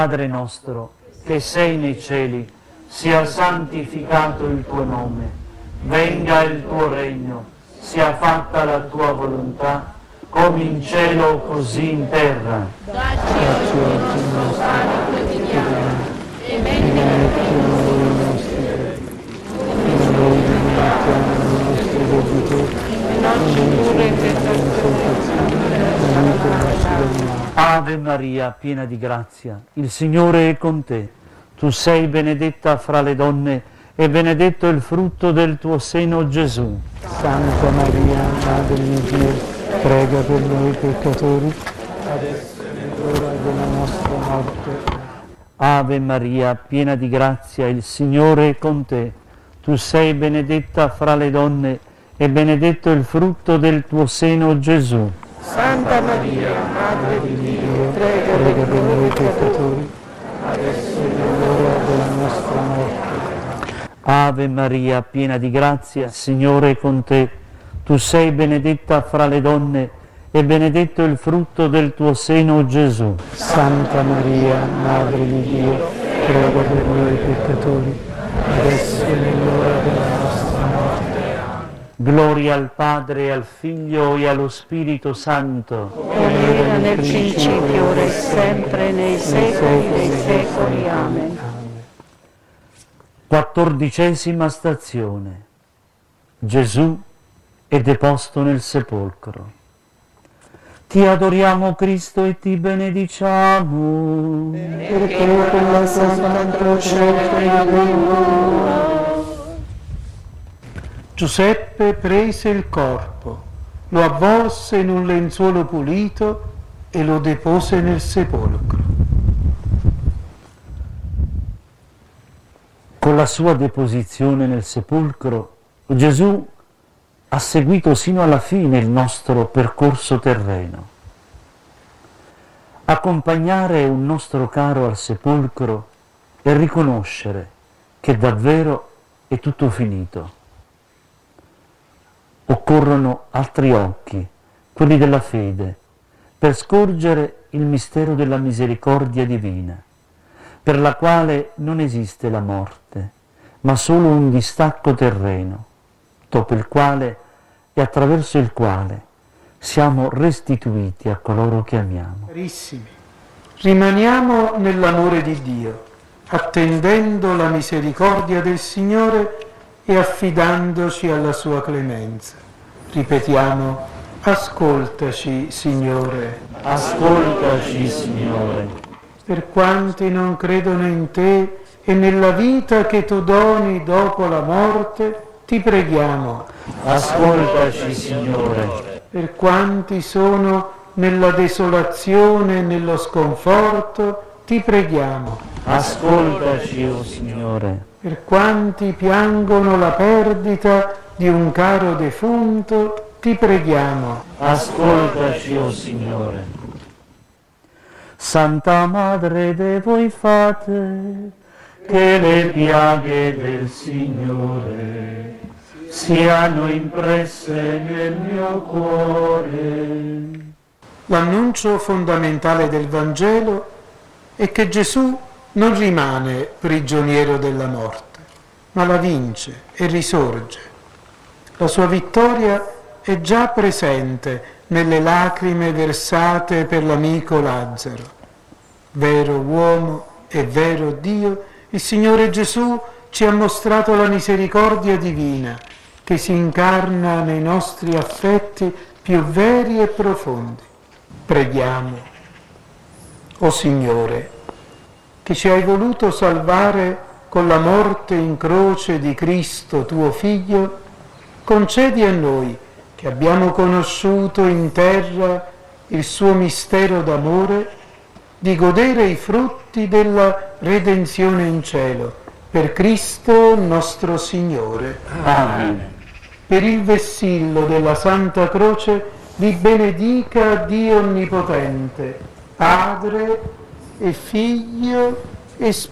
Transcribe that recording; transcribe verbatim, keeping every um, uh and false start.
Padre nostro, che sei nei cieli, sia santificato il tuo nome, venga il tuo regno, sia fatta la tua volontà, come in cielo così in terra. Dacci oggi il nostro pane quotidiano e benedici i nostri debiti, e noi dimentichiamo i nostri debitori, e non ci indurre in tentazione. Ave Maria, piena di grazia, il Signore è con te. Tu sei benedetta fra le donne e benedetto il frutto del tuo seno, Gesù. Santa Maria, Madre di Dio, prega per noi peccatori, adesso è l'ora della nostra morte. Ave Maria, piena di grazia, il Signore è con te. Tu sei benedetta fra le donne e benedetto il frutto del tuo seno, Gesù. Santa Maria, Madre di Dio, prega, prega per noi peccatori, adesso è l'ora della nostra morte. Ave Maria, piena di grazia, il Signore è con te. Tu sei benedetta fra le donne e benedetto il frutto del tuo seno, Gesù. Santa Maria, Madre di Dio, prega per noi peccatori, adesso è l'ora della nostra morte. Gloria al Padre, al Figlio e allo Spirito Santo. Come era nel principio, ora e sempre, nei secoli dei secoli. Amen. Quattordicesima stazione. Gesù è deposto nel sepolcro. Ti adoriamo, Cristo, e ti benediciamo. Perché con la Santa Croce Giuseppe prese il corpo, lo avvolse in un lenzuolo pulito e lo depose nel sepolcro. Con la sua deposizione nel sepolcro, Gesù ha seguito sino alla fine il nostro percorso terreno. Accompagnare un nostro caro al sepolcro e riconoscere che davvero è tutto finito. Occorrono altri occhi, quelli della fede, per scorgere il mistero della misericordia divina, per la quale non esiste la morte, ma solo un distacco terreno, dopo il quale e attraverso il quale siamo restituiti a coloro che amiamo. Carissimi, rimaniamo nell'amore di Dio, attendendo la misericordia del Signore e affidandoci alla sua clemenza. Ripetiamo: ascoltaci, Signore. Ascoltaci, Signore. Per quanti non credono in te e nella vita che tu doni dopo la morte, ti preghiamo. Ascoltaci, Signore. Per quanti sono nella desolazione e nello sconforto, ti preghiamo. Ascoltaci, o Signore. Per quanti piangono la perdita di un caro defunto, ti preghiamo. Ascoltaci, o Signore. Santa Madre de voi fate, che le piaghe del Signore siano impresse nel mio cuore. L'annuncio fondamentale del Vangelo è che Gesù non rimane prigioniero della morte, ma la vince e risorge. La sua vittoria è già presente nelle lacrime versate per l'amico Lazzaro. Vero uomo e vero Dio, il Signore Gesù ci ha mostrato la misericordia divina che si incarna nei nostri affetti più veri e profondi. Preghiamo. O Signore, che ci hai voluto salvare con la morte in croce di Cristo, tuo Figlio, concedi a noi, che abbiamo conosciuto in terra il suo mistero d'amore, di godere i frutti della redenzione in cielo, per Cristo nostro Signore. Amen. Per il vessillo della Santa Croce vi benedica Dio Onnipotente, Padre e Figlio e Spirito